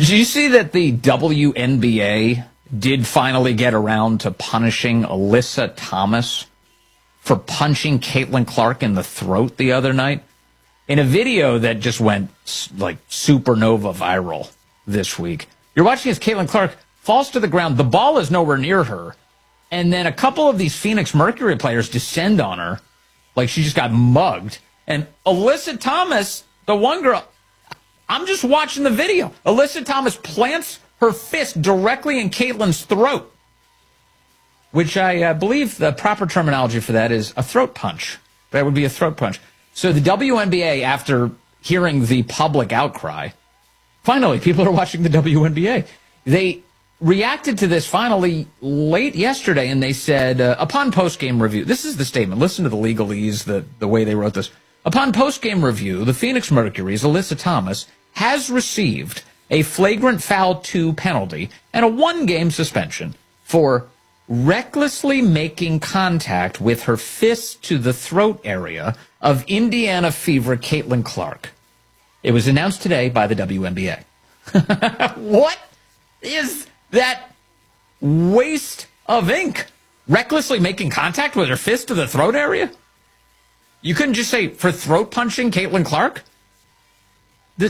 Did you see that the WNBA did finally get around to punishing Alyssa Thomas for punching Caitlin Clark in the throat the other night? In a video that just went like supernova viral this week. You're watching as Caitlin Clark falls to the ground. The ball is nowhere near her. And then a couple of these Phoenix Mercury players descend on her like she just got mugged. And Alyssa Thomas, the one girl, I'm just watching the video. Alyssa Thomas plants her fist directly in Caitlin's throat, which I believe the proper terminology for that is a throat punch. That would be a throat punch. So the WNBA, after hearing the public outcry, finally, people are watching the WNBA. They reacted to this finally late yesterday, and they said, upon post-game review, this is the statement. Listen to the legalese, the way they wrote this. Upon post-game review, the Phoenix Mercury's Alyssa Thomas has received a flagrant foul 2 penalty and a 1-game suspension for recklessly making contact with her fist to the throat area of Indiana Fever Caitlin Clark. It was announced today by the WNBA. What is that waste of ink? Recklessly making contact with her fist to the throat area? You couldn't just say for throat punching Caitlin Clark? The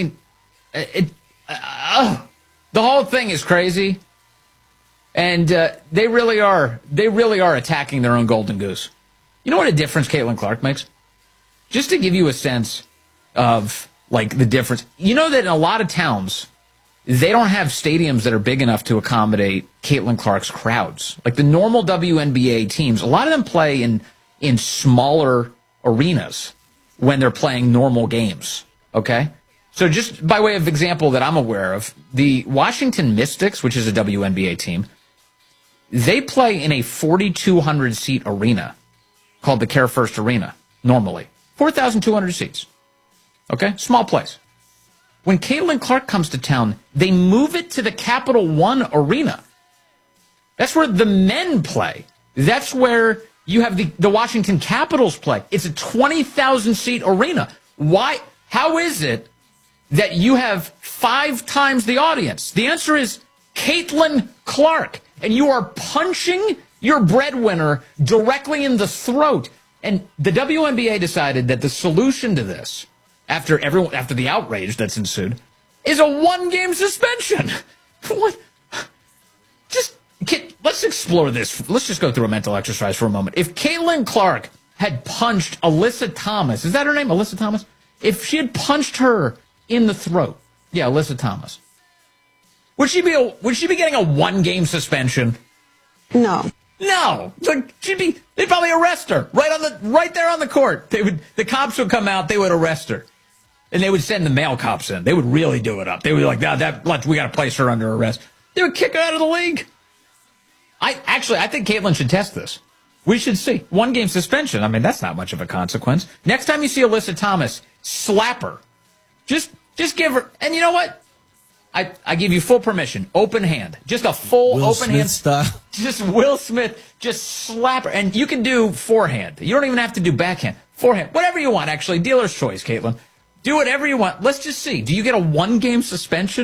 whole thing is crazy. And they really are attacking their own golden goose. You know what a difference Caitlin Clark makes? Just to give you a sense of, like, the difference. You know that in a lot of towns, they don't have stadiums that are big enough to accommodate Caitlin Clark's crowds. Like the normal WNBA teams, a lot of them play in smaller arenas when they're playing normal games, okay? So just by way of example that I'm aware of, the Washington Mystics, which is a WNBA team, they play in a 4,200-seat arena called the Care First Arena, normally. 4,200 seats. Okay? Small place. When Caitlin Clark comes to town, they move it to the Capital One Arena. That's where the men play. That's where you have the Washington Capitals play. It's a 20,000-seat arena. Why? How is it that you have 5 times the audience? The answer is Caitlin Clark. And you are punching your breadwinner directly in the throat. And the WNBA decided that the solution to this, after the outrage that's ensued, is a 1-game suspension. What? Let's explore this. Let's just go through a mental exercise for a moment. If Caitlin Clark had punched Alyssa Thomas, is that her name, Alyssa Thomas? If she had punched her in the throat, yeah, Alyssa Thomas, would she be getting a 1-game suspension? No. No. They'd probably arrest her right there on the court. The cops would come out, they would arrest her. And they would send the male cops in. They would really do it up. They would be like, we got to place her under arrest. They would kick her out of the league. I think Caitlin should test this. We should see. 1-game suspension. I mean, that's not much of a consequence. Next time you see Alyssa Thomas, slap her. Just give her, and you know what? I give you full permission. Open hand. Just a full Will open Smith hand. Style. Just Will Smith. Just slap her. And you can do forehand. You don't even have to do backhand. Forehand. Whatever you want, actually. Dealer's choice, Caitlin. Do whatever you want. Let's just see. Do you get a 1-game suspension?